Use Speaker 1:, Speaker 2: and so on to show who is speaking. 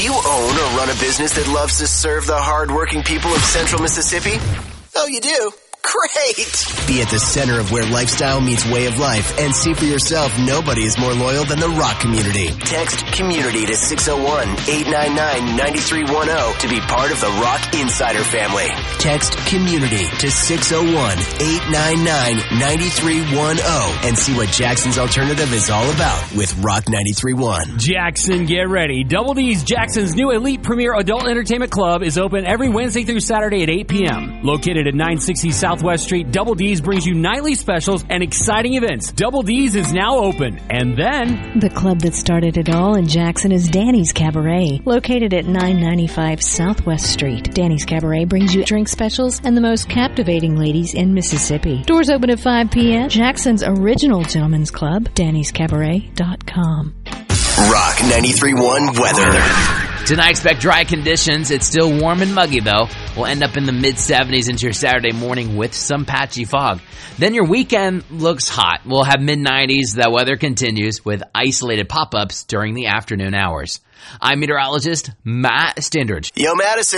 Speaker 1: Do you own or run a business that loves to serve the hardworking people of Central Mississippi? Oh, you do? Great! Be at the center of where lifestyle meets way of life and see for yourself nobody is more loyal than the Rock community. Text COMMUNITY to 601-899-9310 to be part of the Rock Insider family. Text COMMUNITY to 601-899-9310 and see what Jackson's Alternative is all about with Rock 93.1.
Speaker 2: Jackson, get ready. Double D's, Jackson's new elite premier adult entertainment club, is open every Wednesday through Saturday at 8 p.m. Located at 960 Southwest Street, Double D's brings you nightly specials and exciting events. Double D's is now open. And then
Speaker 3: the club that started it all in Jackson is Danny's Cabaret, located at 995 Southwest Street. Danny's Cabaret brings you drink specials and the most captivating ladies in Mississippi. Doors open at 5 p.m. Jackson's original gentlemen's club, Danny'sCabaret.com.
Speaker 1: Rock 93.1 weather.
Speaker 4: Tonight, expect dry conditions. It's still warm and muggy, though. We'll end up in the mid-70s into your Saturday morning with some patchy fog. Then your weekend looks hot. We'll have mid-90s. That weather continues with isolated pop-ups during the afternoon hours. I'm meteorologist Matt Standridge.
Speaker 1: Yo, Madison.